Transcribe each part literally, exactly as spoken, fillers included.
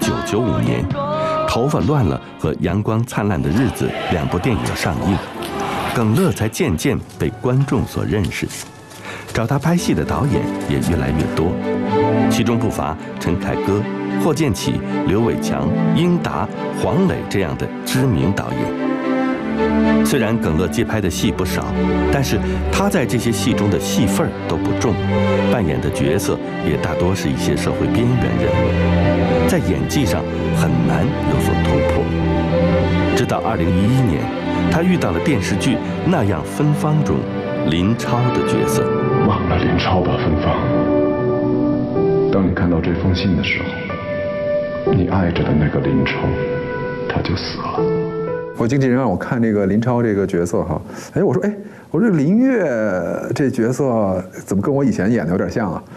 九九五年，《头发乱了》和《阳光灿烂的日子》两部电影上映，耿乐才渐渐被观众所认识，找他拍戏的导演也越来越多，其中不乏陈凯歌、霍建起、刘伟强、英达、黄磊这样的知名导演。虽然耿乐接拍的戏不少，但是他在这些戏中的戏份都不重，扮演的角色也大多是一些社会边缘人物，在演技上很难有所突破。直到二零一一年，他遇到了电视剧《那样芬芳》中林超的角色。 忘了林超吧，芬芳。当你看到这封信的时候，你爱着的那个林超，他就死了。 我经纪人让我看这个林超这个角色哈，哎，我说哎，我说林月这角色怎么跟我以前演的有点像啊？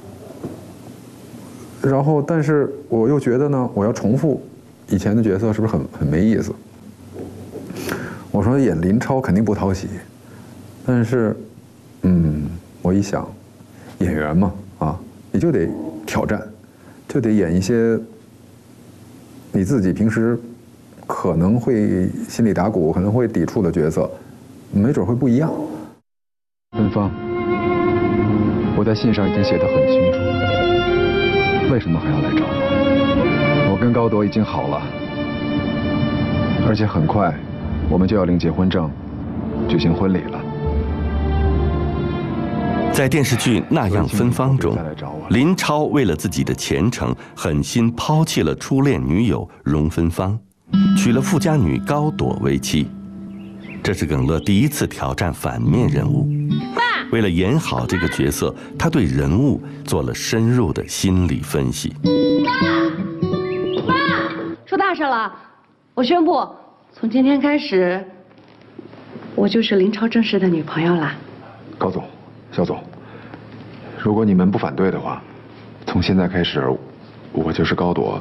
然后，但是我又觉得呢，我要重复以前的角色是不是很很没意思？我说演林超肯定不讨喜，但是，嗯，我一想，演员嘛啊，你就得挑战，就得演一些你自己平时可能会心里打鼓，可能会抵触的角色，没准会不一样。 芬芳，我在信上已经写得很清楚，为什么还要来找我？我跟高铎已经好了，而且很快我们就要领结婚证，举行婚礼了。 在电视剧《那样芬芳》中，林超为了自己的前程，狠心抛弃了初恋女友荣芬芳，娶了富家女高朵为妻。这是耿乐第一次挑战反面人物。为了演好这个角色，他对人物做了深入的心理分析。 妈，妈，出大事了！我宣布，从今天开始，我就是林超正式的女朋友啦。 高总，肖总，如果你们不反对的话，从现在开始，我就是高朵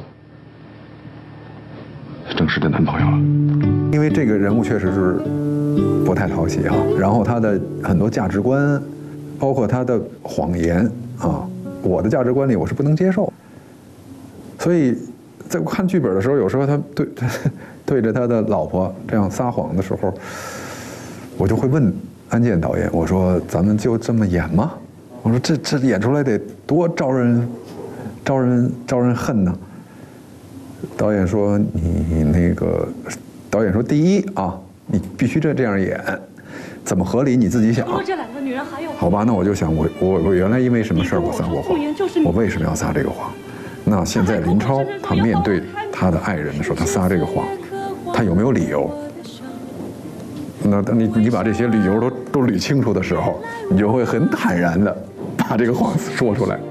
正式的男朋友了。 因为这个人物确实是不太讨喜哈，然后他的很多价值观，包括他的谎言啊，我的价值观里我是不能接受。所以在我看剧本的时候，有时候他对对着他的老婆这样撒谎的时候，我就会问安建导演，我说咱们就这么演吗？我说这这演出来得多招人招人招人恨呢。导演说你那个，导演说第一啊，你必须这这样演，怎么合理你自己想。 这两个女人还有好吧，那我就想我我我原来因为什么事儿我撒过谎，我为什么要撒这个谎？那现在林超他面对他的爱人的时候，他撒这个谎，他有没有理由？那当你你把这些理由都都捋清楚的时候，你就会很坦然的把这个谎说出来。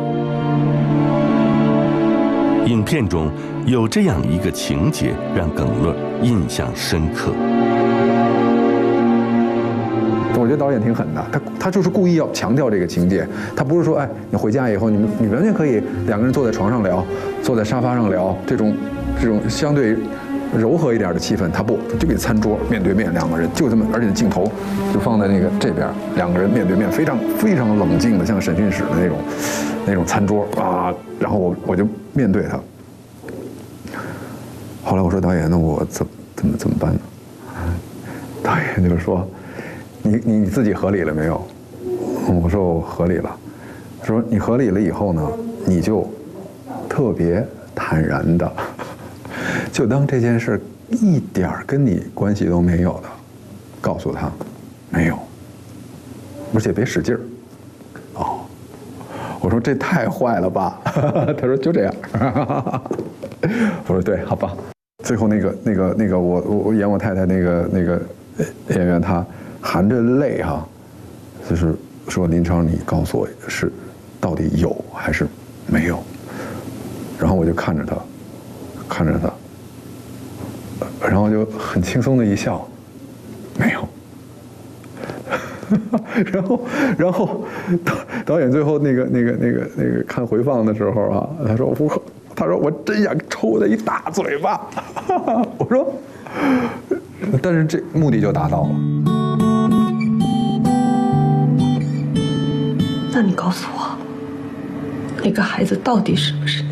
影片中有这样一个情节，让耿乐印象深刻。 我觉得导演挺狠的，他他就是故意要强调这个情节，他不是说，哎，你回家以后，你们你完全可以两个人坐在床上聊，坐在沙发上聊，这种这种相对柔和一点的气氛，他不，就给餐桌面对面两个人就这么，而且镜头就放在那个这边，两个人面对面，非常非常冷静的，像审讯室的那种那种餐桌啊，然后我我就面对他。后来我说导演，那我怎怎么怎么办呢？导演就说。你你你自己合理了没有？我说我合理了。他说你合理了以后呢，你就特别坦然的，就当这件事一点跟你关系都没有的，告诉他没有，而且别使劲儿。哦，我说这太坏了吧？他说就这样。我说对，好吧。最后那个那个那个我我我演我太太那个那个演员他。含着泪哈、啊，就是说林超，你告诉我是到底有还是没有？然后我就看着他，看着他，然后就很轻松的一笑，没有。然后，然后导导演最后那个那个那个那个看回放的时候啊，他说我，他说我真想抽他一大嘴巴。我说，但是这目的就达到了。 那你告诉我，那个孩子到底是不是